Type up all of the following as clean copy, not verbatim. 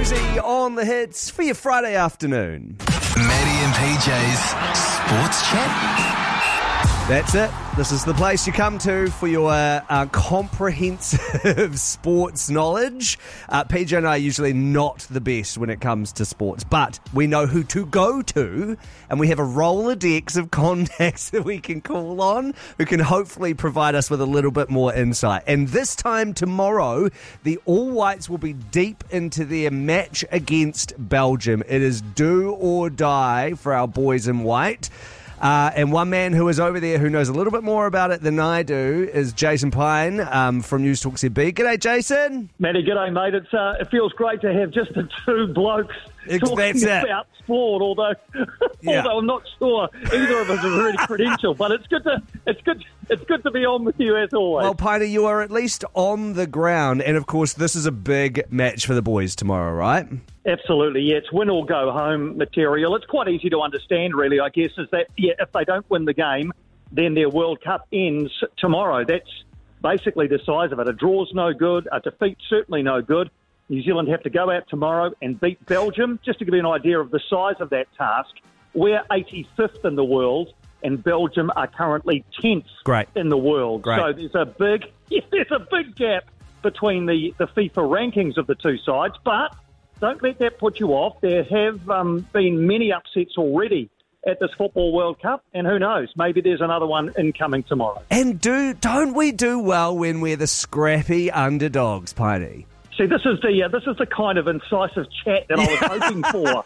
Rosie on the hits for your Friday afternoon. Maddie and PJ's Sports Chat. That's it. This is the place you come to for your comprehensive sports knowledge. PJ and I are usually not the best when it comes to sports, but we know who to go to, and we have a Rolodex of contacts that we can call on who can hopefully provide us with a little bit more insight. And this time tomorrow, the All Whites will be deep into their match against Belgium. It is do or die for our boys in white. And one man who is over there who knows a little bit more about it than I do is Jason Pine from News Talk ZB. G'day, Jason. Matty, g'day, mate. It feels great to have just the two blokes talking about sport, although I'm not sure either of us are really credentialed, but it's good to be on with you as always. Well, Piney, you are at least on the ground, and of course this is a big match for the boys tomorrow, right? Absolutely, yeah. It's win or go home material. It's quite easy to understand, really, I guess, is that if they don't win the game, then their World Cup ends tomorrow. That's basically the size of it. A draw's no good, a defeat's certainly no good. New Zealand have to go out tomorrow and beat Belgium. Just to give you an idea of the size of that task, we're 85th in the world, and Belgium are currently 10th in the world. Great. So there's a big gap between the FIFA rankings of the two sides, but don't let that put you off. There have been many upsets already at this Football World Cup, and who knows, maybe there's another one incoming tomorrow. And don't we do well when we're the scrappy underdogs, Piney? See, this is the kind of incisive chat that I was hoping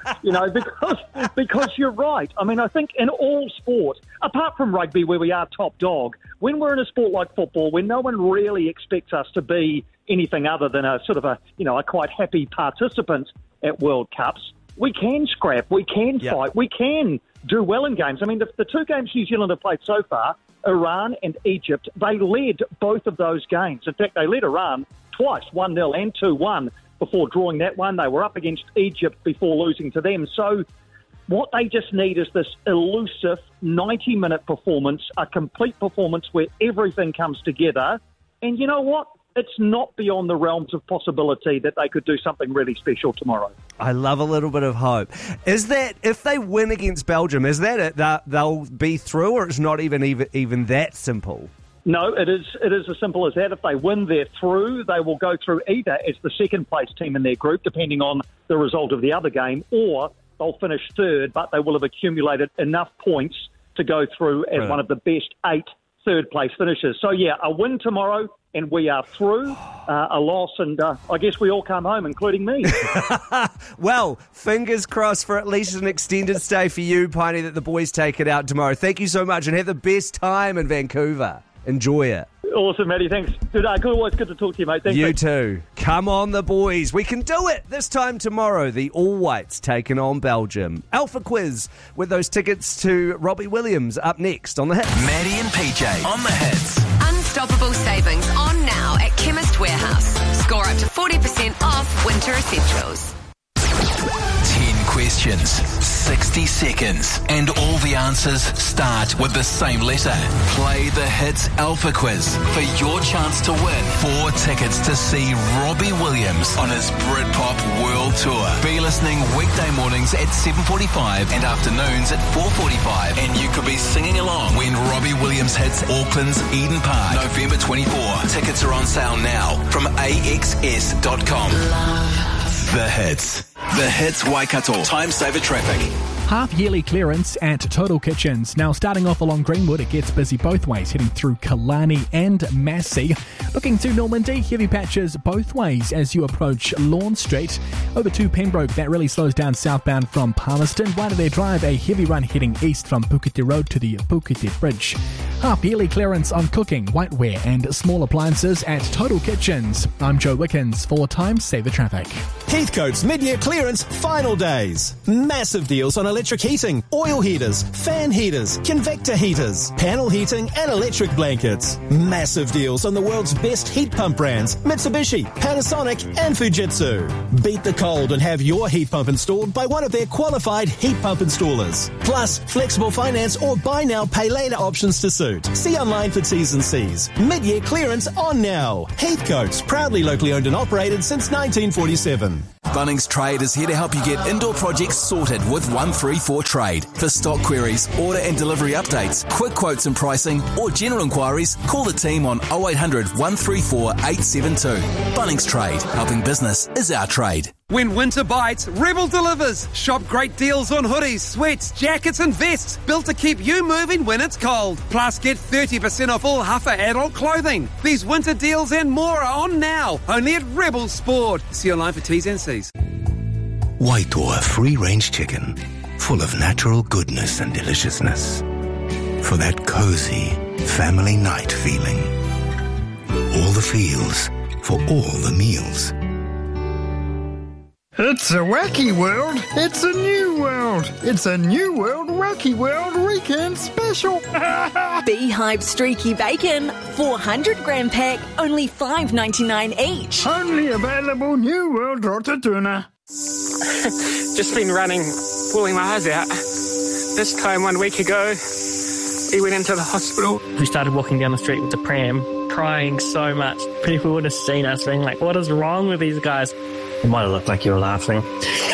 for, because you're right. I mean, I think in all sport, apart from rugby where we are top dog, when we're in a sport like football, where no one really expects us to be anything other than a quite happy participant at World Cups, we can scrap, we can fight, we can do well in games. I mean, the two games New Zealand have played so far, Iran and Egypt, they led both of those games. In fact, they led Iran twice, 1-0 and 2-1 before drawing that one. They were up against Egypt before losing to them. So what they just need is this elusive 90-minute performance, a complete performance where everything comes together. And you know what? It's not beyond the realms of possibility that they could do something really special tomorrow. I love a little bit of hope. Is that, if they win against Belgium, is that it? They'll be through, or it's not even that simple? No, it is as simple as that. If they win, they're through. They will go through either as the second-place team in their group, depending on the result of the other game, or they'll finish third, but they will have accumulated enough points to go through as one of the best 8 third-place finishers. So, yeah, a win tomorrow, and we are through. A loss, and I guess we all come home, including me. Well, fingers crossed for at least an extended stay for you, Piney, that the boys take it out tomorrow. Thank you so much, and have the best time in Vancouver. Enjoy it. Awesome, Matty. Thanks. Always good to talk to you, mate. Thanks, you mate. too. Come on, the boys. We can do it. This time tomorrow, the All Whites taking on Belgium. Alpha Quiz with those tickets to Robbie Williams up next on The Hits. Maddie and PJ on The Hits. Unstoppable savings on now at Chemist Warehouse. Score up to 40% off winter essentials. 10 questions, 60 seconds, and all the answers start with the same letter. Play the Hits Alpha Quiz for your chance to win 4 tickets to see Robbie Williams on his Britpop World Tour. Be listening weekday mornings at 7:45 and afternoons at 4:45, and you could be singing along when Robbie Williams hits Auckland's Eden Park, November 24. Tickets are on sale now from AXS.com. The Hits. The Hits Waikato. Time saver traffic. Half-yearly clearance at Total Kitchens. Now, starting off along Greenwood, it gets busy both ways, heading through Killarney and Massey. Looking to Normandy, heavy patches both ways as you approach Lawn Street. Over to Pembroke, that really slows down southbound from Palmerston. Waitanere Drive, a heavy run heading east from Pukete Road to the Pukete Bridge. Half-yearly clearance on cooking, whiteware and small appliances at Total Kitchens. I'm Joe Wickens for Time Saver Traffic. Heathcote's mid-year clearance final days. Massive deals on electric heating, oil heaters, fan heaters, convector heaters, panel heating and electric blankets. Massive deals on the world's best heat pump brands, Mitsubishi, Panasonic and Fujitsu. Beat the cold and have your heat pump installed by one of their qualified heat pump installers. Plus, flexible finance or buy now, pay later options to suit. See online for T's and C's. Mid-year clearance on now. Heathcote's, proudly locally owned and operated since 1947. Bunnings Trade is here to help you get indoor projects sorted with 134 Trade. For stock queries, order and delivery updates, quick quotes and pricing, or general inquiries, call the team on 0800 134 872. Bunnings Trade. Helping business is our trade. When winter bites, Rebel delivers. Shop great deals on hoodies, sweats, jackets and vests built to keep you moving when it's cold. Plus, get 30% off all Huffer adult clothing. These winter deals and more are on now, only at Rebel Sport. See online for T's and C's. Waitoa free-range chicken, full of natural goodness and deliciousness. For that cozy family night feeling. All the feels for all the meals. It's a wacky world. It's a new world. It's a new world Wacky World Weekend Special. Beehive Streaky Bacon, 400 gram pack, only $5.99 each. Only available New World Rotatuna. Just been running, pulling my eyes out. This time 1 week ago, he went into the hospital. We started walking down the street with the pram, crying so much. People would have seen us being like, what is wrong with these guys? It might have looked like you were laughing.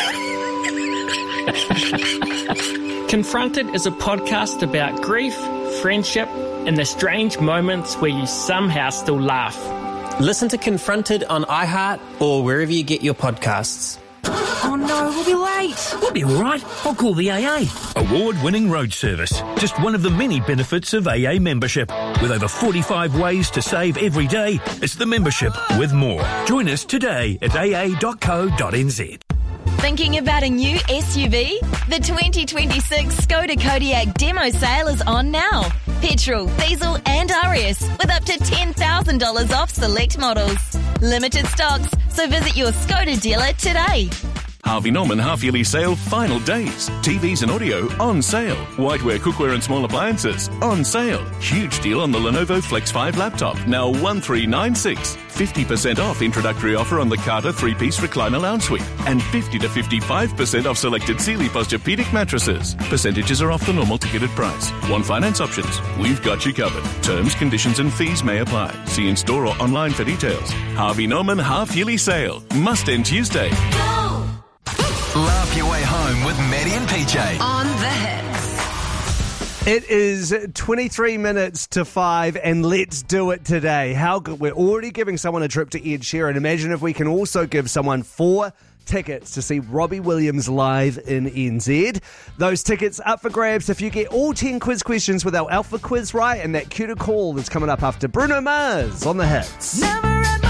Confronted is a podcast about grief, friendship, and the strange moments where you somehow still laugh. Listen to Confronted on iHeart or wherever you get your podcasts. Oh no, we'll be late. We'll be all right. I'll call the AA. Award-winning road service. Just one of the many benefits of AA membership. With over 45 ways to save every day, it's the membership with more. Join us today at aa.co.nz. Thinking about a new SUV? The 2026 Skoda Kodiaq demo sale is on now. Petrol, diesel and RS with up to $10,000 off select models. Limited stocks, so visit your Skoda dealer today. Harvey Norman half-yearly sale final days. TVs and audio on sale. Whiteware, cookware and small appliances on sale. Huge deal on the Lenovo Flex 5 laptop, now $1,396. 50% off introductory offer on the Carter 3-piece recliner lounge suite. And 50 to 55% off selected Sealy Posturepedic mattresses. Percentages are off the normal ticketed price. Want finance options? We've got you covered. Terms, conditions and fees may apply. See in-store or online for details. Harvey Norman half-yearly sale. Must end Tuesday. Laugh your way home with Maddie and PJ. On the hits. It is 23 minutes to 5 and let's do it today. How good. We're already giving someone a trip to Ed Sheeran. Imagine if we can also give someone 4 tickets to see Robbie Williams live in NZ. Those tickets up for grabs if you get all 10 quiz questions with our Alpha Quiz right, and that cue to call that's coming up after Bruno Mars on the hits. Never